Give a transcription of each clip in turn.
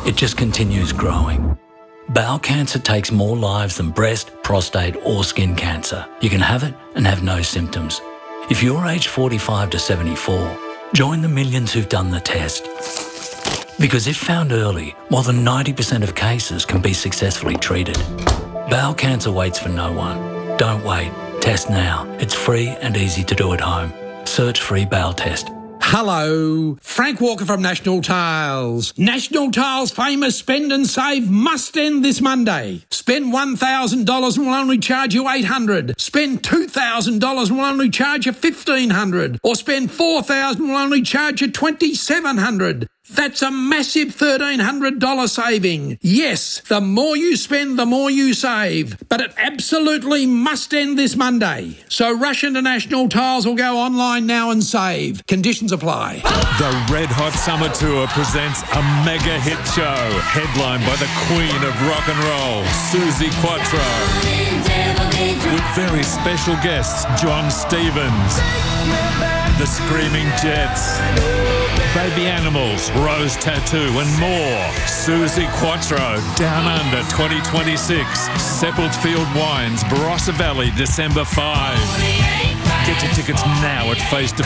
it just continues growing. Bowel cancer takes more lives than breast, prostate or skin cancer. You can have it and have no symptoms. If you're aged 45 to 74, join the millions who've done the test. Because if found early, more than 90% of cases can be successfully treated. Bowel cancer waits for no one. Don't wait. Test now. It's free and easy to do at home. Search free bowel test. Hello, Frank Walker from National Tiles. National Tiles' famous spend and save must end this Monday. Spend $1,000 and we'll only charge you $800. Spend $2,000 and we'll only charge you $1,500. Or spend $4,000 and we'll only charge you $2,700. That's a massive $1,300 saving. Yes, the more you spend, the more you save. But it absolutely must end this Monday. So rush into National Tiles or go online now and save. Conditions apply. The Red Hot Summer Tour presents a mega hit show, headlined by the Queen of Rock and Roll, Suzi Quatro, with very special guests John Stevens, the Screaming Jets, Baby Animals, Rose Tattoo and more. Suzi Quatro, Down Under 2026. Seppeltfield Wines, Barossa Valley, December 5. Get your tickets now at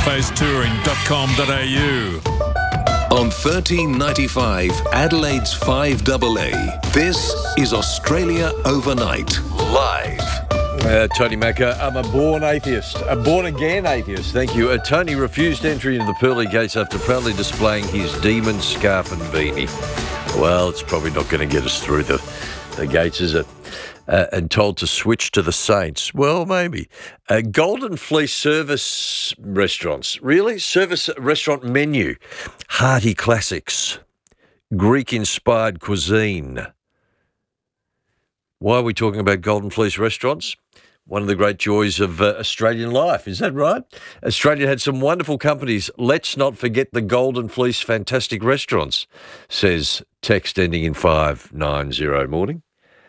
facetofacetouring.com.au. On 1395 Adelaide's 5AA, this is Australia Overnight, live. Tony Macca, I'm a born atheist, a born-again atheist, thank you. Tony refused entry into the pearly gates after proudly displaying his demon scarf and beanie. Well, it's probably not going to get us through the gates, is it? And told to switch to the Saints. Well, maybe. Golden Fleece service restaurants. Really? Service restaurant menu. Hearty classics. Greek-inspired cuisine. Why are we talking about Golden Fleece restaurants? One of the great joys of Australian life, is that right? Australia had some wonderful companies. Let's not forget the Golden Fleece fantastic restaurants, says text ending in 590 morning.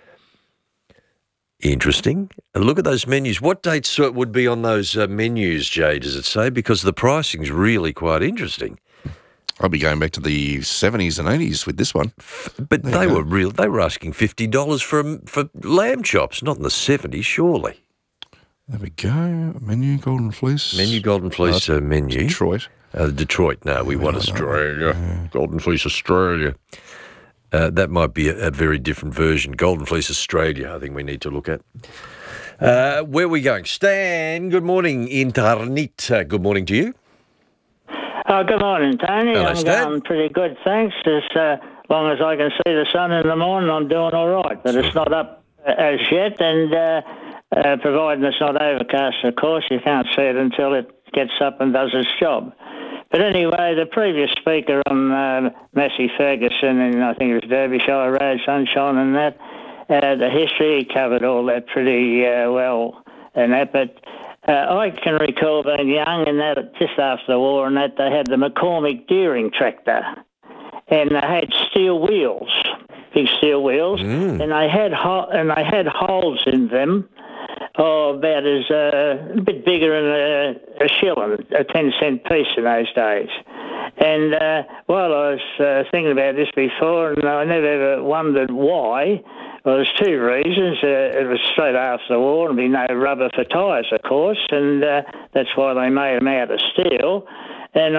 Interesting. Look at those menus. What dates would be on those menus, Jay, does it say? Because the pricing's really quite interesting. I'll be going back to the 70s and 80s with this one. But they were real. They were asking $50 for lamb chops, not in the 70s, surely. There we go. Menu Golden Fleece. Menu Golden Fleece menu. Detroit. Detroit. No, we want Australia. Golden Fleece Australia. That might be a very different version. Golden Fleece Australia, I think we need to look at. Where are we going? Stan, good morning. Internet. Good morning to you. Good morning, Tony. Hello, I'm Stan. going pretty good, thanks. As long as I can see the sun in the morning, I'm doing all right. But it's not up as yet, and providing it's not overcast, of course, you can't see it until it gets up and does its job. But anyway, the previous speaker on Massey Ferguson, and I think it was Derbyshire Road, Sunshine and that, the history, he covered all that pretty well and that, but I can recall being young and that just after the war and that they had the McCormick Deering tractor and they had steel wheels, big steel wheels, and they had holes in them about as a bit bigger than a shilling, a 10-cent piece in those days. And while I was thinking about this before, and I never ever wondered why. Well, there's two reasons. It was straight after the war, and there'd be no rubber for tyres, of course, and that's why they made them out of steel. And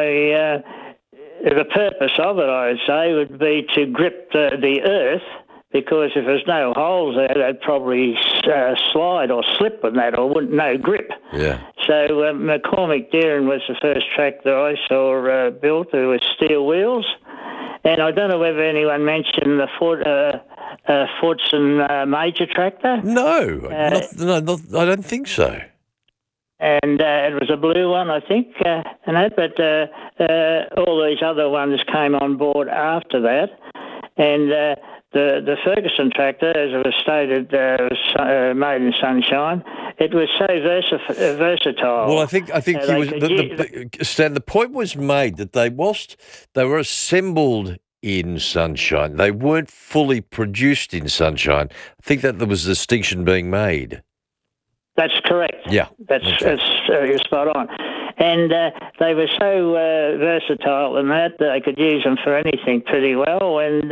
the purpose of it, I would say, would be to grip the earth, because if there's no holes there, they'd probably slide or slip with that, or wouldn't no grip. Yeah. So McCormick Deering was the first tractor I saw built with steel wheels, and I don't know whether anyone mentioned the Fordson Major tractor. No, I don't think so. And it was a blue one, I think, and that. But all these other ones came on board after that, and the Ferguson tractor, as it was stated, was made in Sunshine. It was so versatile. Well, I think Stan, the point was made that whilst they were assembled in Sunshine, they weren't fully produced in Sunshine. I think that there was a distinction being made. That's correct. Yeah. You're spot on. And they were so versatile in that they could use them for anything pretty well. And